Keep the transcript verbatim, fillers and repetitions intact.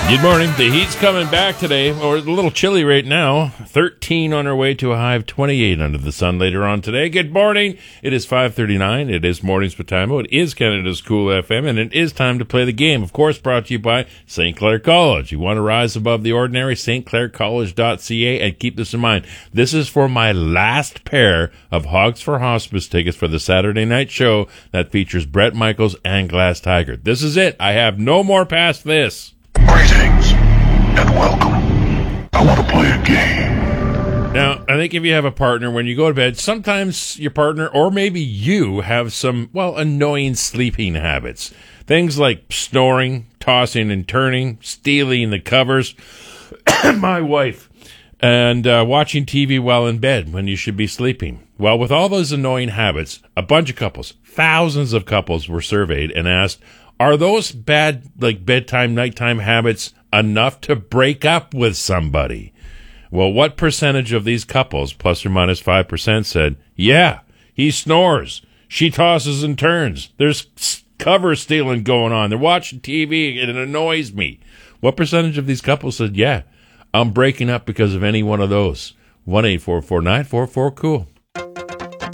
Good morning. The heat's coming back today, or a little chilly right now. thirteen on our way to a high of twenty-eight under the sun later on today. Good morning. It is five thirty-nine. It is Mornings with Timo. It is Canada's Cool F M, and it is time to play the game. Of course, brought to you by Saint Clair College. You want to rise above the ordinary? St Clair College dot C A, and keep this in mind. This is for my last pair of Hogs for Hospice tickets for the Saturday night show that features Bret Michaels and Glass Tiger. This is it. I have no more past this. Greetings and welcome. I want to play a game. Now, I think if you have a partner, when you go to bed, sometimes your partner or maybe you have some, well, annoying sleeping habits. Things like snoring, tossing and turning, stealing the covers, my wife, and uh, watching T V while in bed when you should be sleeping. Well, with all those annoying habits, a bunch of couples, thousands of couples were surveyed and asked, are those bad, like, bedtime, nighttime habits enough to break up with somebody? Well, what percentage of these couples, plus or minus five percent, said, yeah, he snores, she tosses and turns, there's cover stealing going on, they're watching T V, and it annoys me? What percentage of these couples said, yeah, I'm breaking up because of any one of those? one eight four four nine four four cool